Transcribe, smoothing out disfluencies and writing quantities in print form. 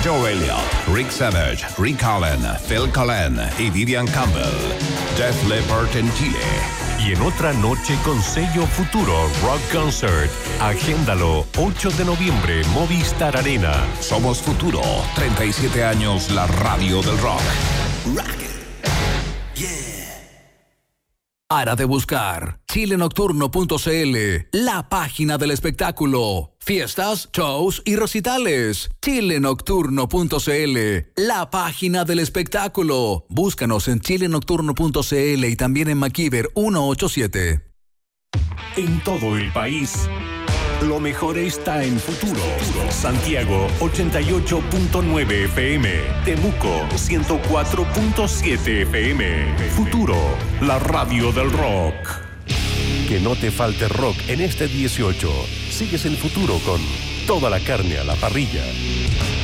Joe Elliott, Rick Savage, Rick Allen, Phil Collen y Vivian Campbell. Def Leppard en Chile. Y en otra noche con sello Futuro Rock Concert. Agéndalo, 8 de noviembre, Movistar Arena. Somos Futuro, 37 años la radio del rock. Rock it. Yeah. Para de buscar chilenocturno.cl, la página del espectáculo. Fiestas, shows y recitales. chilenocturno.cl, la página del espectáculo. Búscanos en chilenocturno.cl y también en MacIver 187. En todo el país, lo mejor está en Futuro. Santiago 88.9 FM, Temuco 104.7 FM. Futuro, la radio del rock. Que no te falte rock en este 18. Sigues el Futuro con toda la carne a la parrilla.